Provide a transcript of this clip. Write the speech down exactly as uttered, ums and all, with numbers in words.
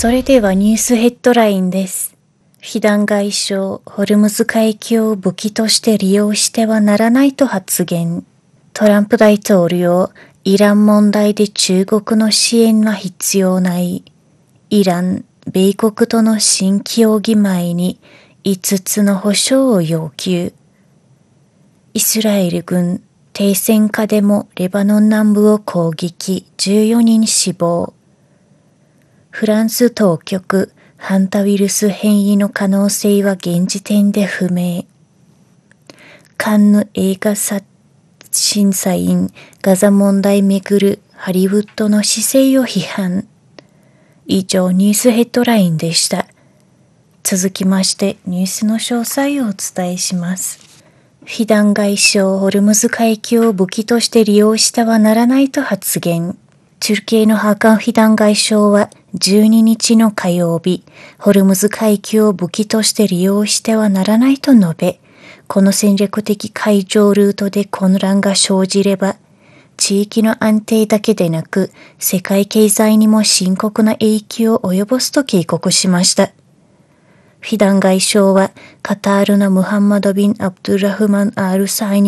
それではニュースヘッドラインです。フィダン外相、ホルムズ海峡を武器として利用してはならないと発言。トランプ大統領、イラン問題で中国の支援は必要ない。イラン、米国との新協議前にいつつの保証を要求。イスラエル軍、停戦下でもレバノン南部を攻撃、じゅうよにん死亡。フランス当局、ハンタウイルス変異の可能性は現時点で不明。カンヌ映画審査員、ガザ問題めぐるハリウッドの姿勢を批判。以上、ニュースヘッドラインでした。続きまして、ニュースの詳細をお伝えします。フィダン外相、ホルムズ海峡を武器として利用してはならないと発言。トルキエのハーカン・フィダン外相はじゅうににちの火曜日、ホルムズ海峡を武器として利用してはならないと述べ、この戦略的海上ルートで混乱が生じれば、地域の安定だけでなく、世界経済にも深刻な影響を及ぼすと警告しました。フィダン外相は、カタールのムハンマド・ビン・アブドゥラフマン・アール・サイニ